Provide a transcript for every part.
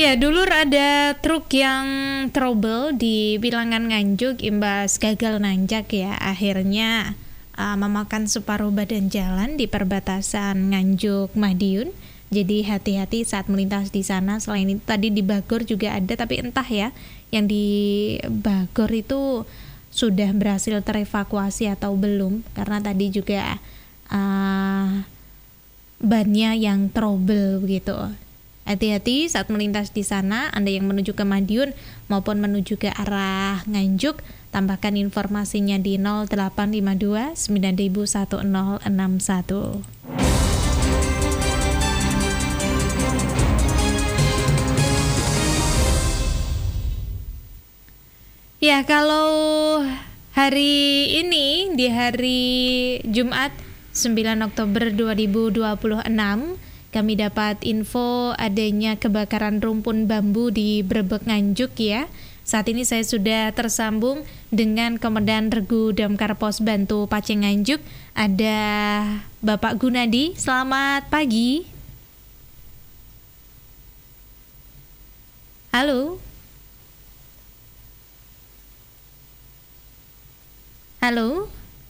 Ya, dulu ada truk yang trouble di Bilangan Nganjuk imbas gagal nanjak ya. Akhirnya memakan separuh badan jalan di perbatasan Nganjuk Madiun. Jadi hati-hati saat melintas di sana. Selain itu tadi di Bagor juga ada, tapi entah ya yang di Bagor itu sudah berhasil terevakuasi atau belum, karena tadi juga bannya yang trouble begitu. Hati-hati saat melintas di sana, Anda yang menuju ke Madiun maupun menuju ke arah Nganjuk. Tambahkan informasinya di 0852 901061. Ya, kalau hari ini di hari Jumat 9 Oktober 2026 kami dapat info adanya kebakaran rumpun bambu di Brebek Nganjuk ya. Saat ini saya sudah tersambung dengan Komandan Regu Damkar Pos Bantu Paceng Nganjuk. Ada Bapak Gunadi. Selamat pagi. Halo. Halo.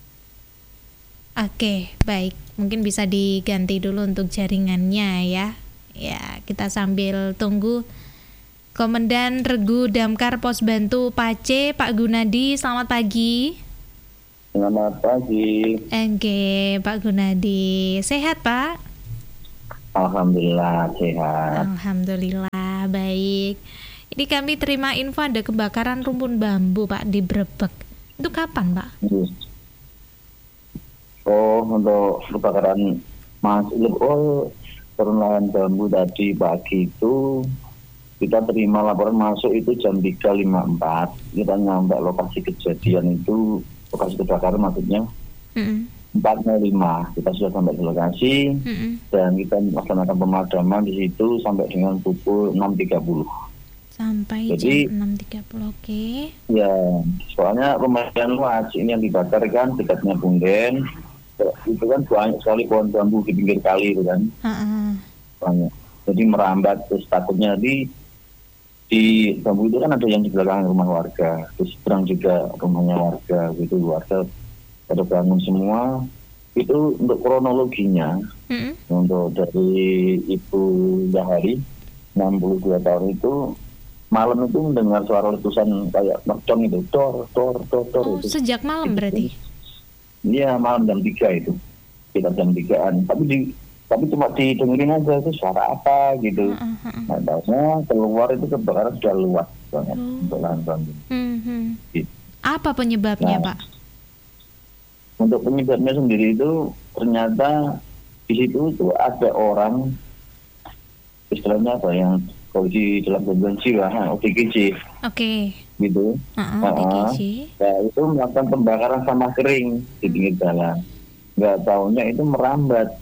Oke, baik. Mungkin bisa diganti dulu untuk jaringannya ya. Ya, kita sambil tunggu. Komandan Regu Damkar Pos Bantu Pace, Pak Gunadi, selamat pagi. Selamat pagi. Oke, Pak Gunadi. Sehat, Pak? Alhamdulillah sehat. Alhamdulillah, baik. Ini kami terima info ada kebakaran rumpun bambu, Pak, di Brebek. Itu kapan, Pak? Oh, untuk kebakaran perunlahan bambu tadi pagi itu kita terima laporan masuk itu jam 3.54. Kita nyampe lokasi kejadian itu, lokasi kebakaran maksudnya 4.05. Kita sudah sampai di lokasi dan kita melaksanakan pemadaman di situ sampai dengan pukul 6.30. Sampai jadi, jam 6.30, oke. Ya, soalnya lumayan luas. Ini yang dibakar kan dekatnya Punden. Itu kan banyak sekali pohon bambu di pinggir kali itu kan. Banyak. Jadi merambat, terus takutnya di bambu itu kan ada yang di belakang rumah warga. Terus seberang juga rumahnya warga gitu. Warga pada bangun semua. Itu untuk kronologinya, untuk dari Ibu Yahari 62 tahun itu, malam itu mendengar suara letusan kayak mercon itu, tor itu. Sejak malam berarti? Iya, malam jam 3 itu, kita jam 3-an. Tapi cuma didengerin aja itu suara apa gitu. Nah, tahunya keluar itu kebakaran sudah luas banget untuk lahan bambu. Gitu. Apa penyebabnya, Pak? Untuk penyebabnya sendiri itu ternyata di situ itu ada orang, istilahnya apa yang kondisi dalam gangguan jiwa, ODGJ. Oke. Gitu. ODGJ. Ya, itu melakukan pembakaran sampah kering di pinggir jalan. Nggak taunya itu merambat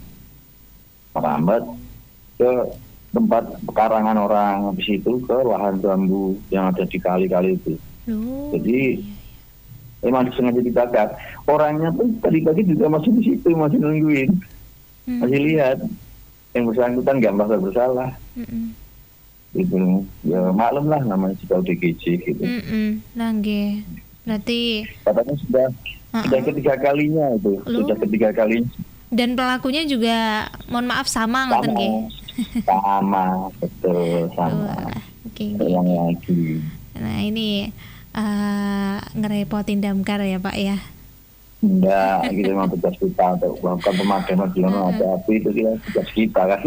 ke tempat pekarangan orang, habis itu ke lahan bambu yang ada di kali-kali itu. Jadi memang disengaja dibakar. Orangnya pun tadi-pagi juga masih di situ, masih nungguin, masih lihat. Yang bersangkutan nggak merasa bersalah. Itu ya maklum lah namanya juga ODGJ gitu. Nangge. Berarti katanya sudah ketiga kalinya itu. Sudah ketiga kalinya. Dan pelakunya juga mohon maaf sama ngoten nggih. Sama, betul sama. Yang lagi. Nah, ini ngerepotin damkar ya, Pak ya. Enggak, gitu memang tugas kita untuk melakukan pemadaman bila ada api itu tugas kita kan.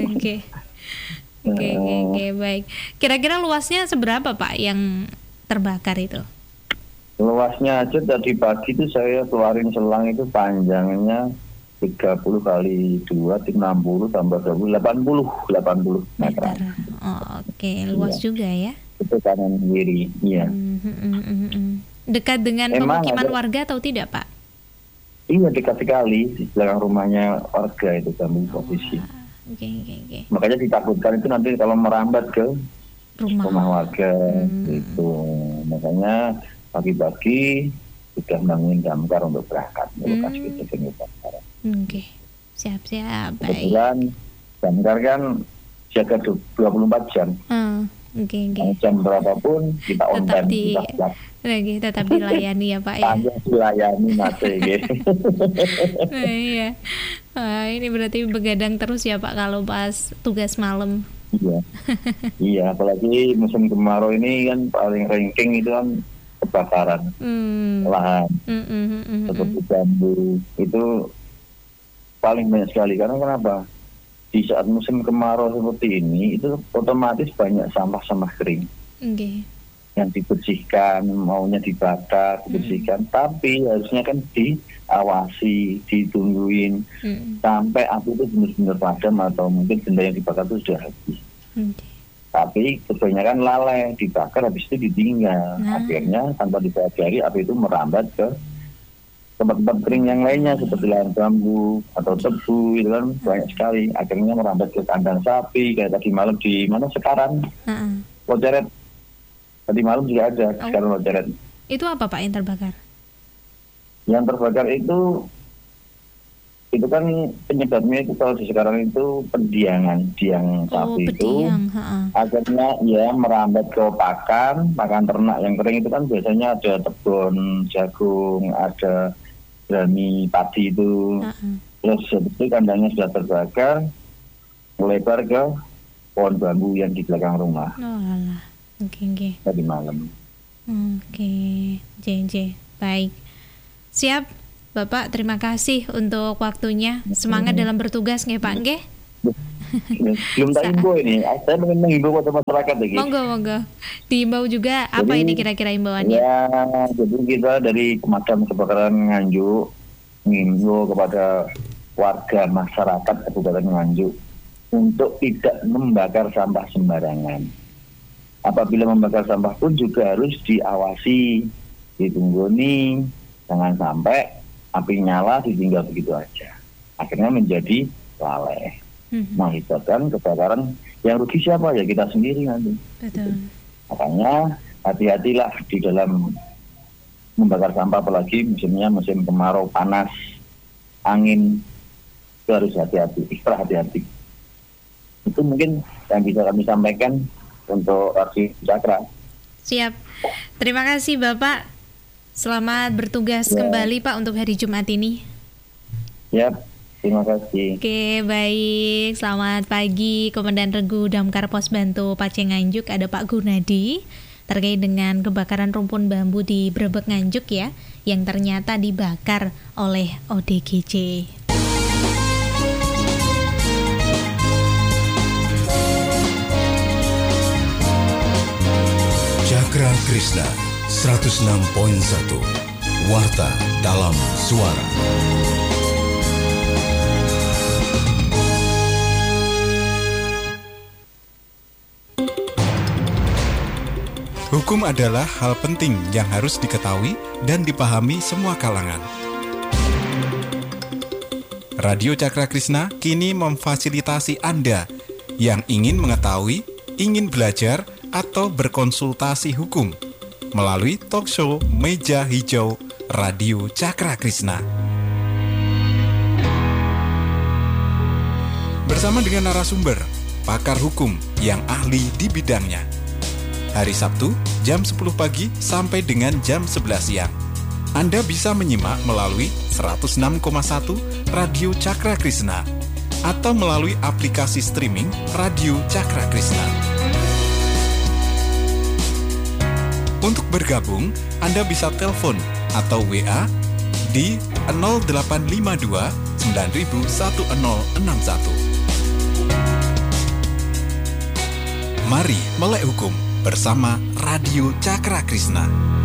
Oke, baik. Kira-kira luasnya seberapa, Pak, yang terbakar itu? Luasnya aja tadi pagi itu saya keluarin selang itu panjangnya 30 kali 2, 60 tambah 20, 80 meter. Oke, luas juga ya. Itu kanan kiri, iya. Dekat dengan pemukiman warga atau tidak, Pak? Iya, dekat sekali di belakang rumahnya warga itu kami posisi. Okay. Makanya ditakutkan itu nanti kalau merambat ke rumah warga itu. Makanya pagi-pagi sudah bangun damkar untuk berangkat ke lokasi kejadian kebakaran. Siap. Kebetulan damkar kan jaga 24 jam. Okay. Jam berapapun kita on time, tetap dilayani ya Pak ya. Dilayani masih gitu. Iya. Ini berarti begadang terus ya Pak kalau pas tugas malam. Iya, apalagi musim kemarau ini kan paling ranking itu kan kebakaran lahan, seperti bambu itu paling banyak sekali. Karena kenapa? Di saat musim kemarau seperti ini itu otomatis banyak sampah-sampah kering yang dibersihkan, maunya dibakar, dibersihkan, tapi harusnya kan diawasi, ditungguin sampai api itu benar-benar padam atau mungkin benda yang dibakar itu sudah habis. Tapi kebanyakan lalai, dibakar habis itu ditinggal. Akhirnya tanpa disadari api itu merambat ke tempat-tempat kering yang lainnya seperti lahan bambu atau tebu, itu kan banyak sekali. Akhirnya merambat ke kandang sapi kayak tadi malam di mana sekarang Loceret. Tadi malam juga ada sekarang Loceret. Itu apa Pak yang terbakar? Yang terbakar itu kan penyebabnya itu kalau di sekarang itu diang sapi itu akhirnya ya merambat ke pakan ternak yang kering. Itu kan biasanya ada tebon jagung, ada berani padi itu. Terus itu kandangnya sudah terbakar melebar ke pohon bambu yang di belakang rumah. Oke. Tadi malam. JJ baik, siap Bapak, terima kasih untuk waktunya. Semangat dalam bertugas nggih Pak nggih. Belum tak himbau ini. Saya ingin menghimbau kepada masyarakat lagi. Monggo. Dihimbau juga apa ini kira-kira himbauannya? Ya, jadi kita dari Pemadam Kebakaran Nganjuk menghimbau kepada warga masyarakat Kabupaten Nganjuk untuk tidak membakar sampah sembarangan. Apabila membakar sampah pun juga harus diawasi, ditungguni, jangan sampai api nyala ditinggal begitu aja. Akhirnya menjadi lalai. Mengakibatkan kebakaran yang rugi siapa? Ya kita sendiri nanti. Betul. Makanya hati-hatilah di dalam membakar sampah, apalagi musim kemarau panas, angin, itu harus hati-hati, ekstra hati-hati. Itu mungkin yang bisa kami sampaikan untuk Radio Cakra. Siap. Terima kasih Bapak. Selamat bertugas kembali Pak untuk hari Jumat ini. Yap, terima kasih. Oke, baik. Selamat pagi Komandan Regu Damkar Pos Bantu Paceng Nganjuk, ada Pak Gunadi, terkait dengan kebakaran rumpun bambu di Brebek Nganjuk ya, yang ternyata dibakar oleh ODGJ. Cakra Krishna 106.1 Warta dalam Suara. Hukum adalah hal penting yang harus diketahui dan dipahami semua kalangan. Radio Cakra Krishna kini memfasilitasi Anda yang ingin mengetahui, ingin belajar, atau berkonsultasi hukum melalui talk show Meja Hijau Radio Cakra Krishna. Bersama dengan narasumber, pakar hukum yang ahli di bidangnya. Hari Sabtu, jam 10 pagi sampai dengan jam 11 siang. Anda bisa menyimak melalui 106,1 Radio Cakra Krishna atau melalui aplikasi streaming Radio Cakra Krishna. Untuk bergabung, Anda bisa telepon atau WA di 0852 901061. Mari melek hukum bersama Radio Cakra Krishna.